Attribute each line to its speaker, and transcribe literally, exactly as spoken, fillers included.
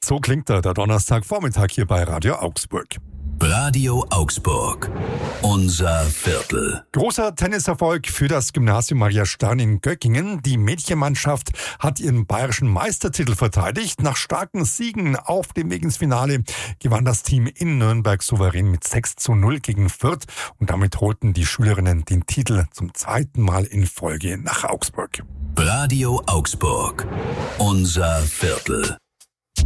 Speaker 1: So klingt der, der Donnerstagvormittag hier bei Radio Augsburg.
Speaker 2: Radio Augsburg. Unser Viertel.
Speaker 1: Großer Tenniserfolg für das Gymnasium Maria Stern in Göckingen. Die Mädchenmannschaft hat ihren bayerischen Meistertitel verteidigt. Nach starken Siegen auf dem Weg ins Finale gewann das Team in Nürnberg souverän mit sechs zu null gegen Fürth. Und damit holten die Schülerinnen den Titel zum zweiten Mal in Folge nach Augsburg.
Speaker 2: Radio Augsburg. Unser Viertel.